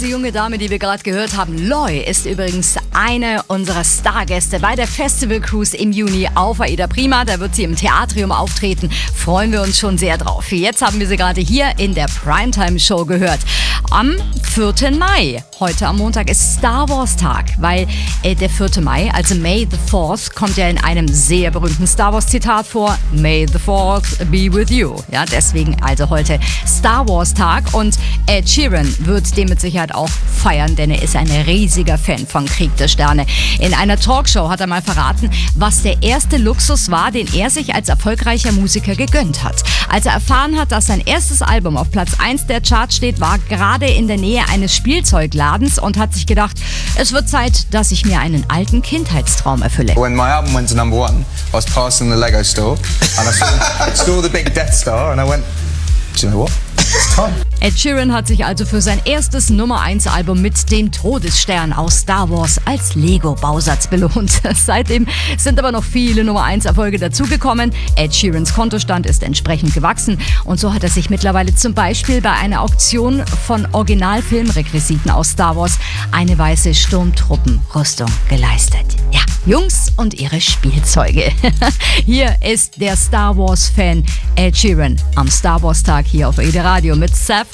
Diese junge Dame, die wir gerade gehört haben, Loi, ist übrigens eine unserer Stargäste bei der Festival Cruise im Juni auf Aida Prima. Da wird sie im Theatrium auftreten. Freuen wir uns schon sehr drauf. Jetzt haben wir sie gerade hier in der Primetime Show gehört. Am 4. Mai, heute am Montag, ist Star Wars Tag, weil der 4. Mai, also May the 4th, kommt ja in einem sehr berühmten Star Wars Zitat vor. May the 4th be with you. Ja, deswegen also heute Star Wars Tag, und Ed Sheeran wird den mit Sicherheit auch feiern, denn er ist ein riesiger Fan von Krieg der Sterne. In einer Talkshow hat er mal verraten, was der erste Luxus war, den er sich als erfolgreicher Musiker gegönnt hat. Als er erfahren hat, dass sein erstes Album auf Platz 1 der Charts steht, war gerade in der Nähe eines Spielzeugladens und hat sich gedacht, es wird Zeit, dass ich mir einen alten Kindheitstraum erfülle. When my album went to number 1, I was passing the Lego store and I saw the big Death Star and I went, do you know what? It's time. Ed Sheeran hat sich also für sein erstes Nummer-1-Album mit dem Todesstern aus Star Wars als Lego-Bausatz belohnt. Seitdem sind aber noch viele Nummer-1-Erfolge dazugekommen. Ed Sheerans Kontostand ist entsprechend gewachsen und so hat er sich mittlerweile zum Beispiel bei einer Auktion von Original-Filmrequisiten aus Star Wars eine weiße Sturmtruppenrüstung geleistet. Ja, Jungs und ihre Spielzeuge. Hier ist der Star Wars-Fan Ed Sheeran am Star Wars-Tag hier auf Aida Radio mit Sapphire.